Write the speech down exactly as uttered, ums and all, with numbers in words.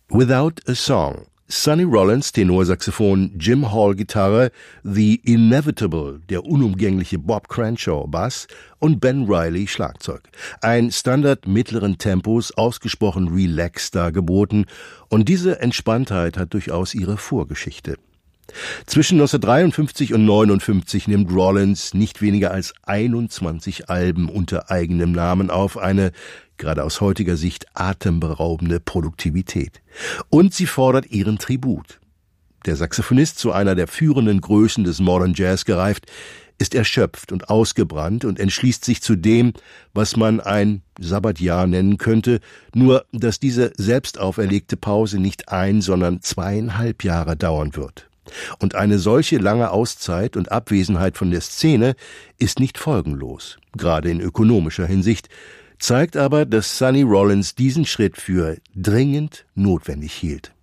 Without a Song. Sonny Rollins, Tenorsaxophon, Jim Hall, Gitarre, The Inevitable, der unumgängliche Bob Cranshaw, Bass und Ben Riley, Schlagzeug. Ein Standard mittleren Tempos, ausgesprochen relaxed dargeboten, und diese Entspanntheit hat durchaus ihre Vorgeschichte. Zwischen neunzehnhundertdreiundfünfzig und neunundfünfzig nimmt Rollins nicht weniger als einundzwanzig Alben unter eigenem Namen auf, eine, gerade aus heutiger Sicht, atemberaubende Produktivität. Und sie fordert ihren Tribut. Der Saxophonist, zu einer der führenden Größen des Modern Jazz gereift, ist erschöpft und ausgebrannt und entschließt sich zu dem, was man ein Sabbatjahr nennen könnte, nur dass diese selbst auferlegte Pause nicht ein, sondern zweieinhalb Jahre dauern wird. Und eine solche lange Auszeit und Abwesenheit von der Szene ist nicht folgenlos, gerade in ökonomischer Hinsicht, zeigt aber, dass Sonny Rollins diesen Schritt für dringend notwendig hielt.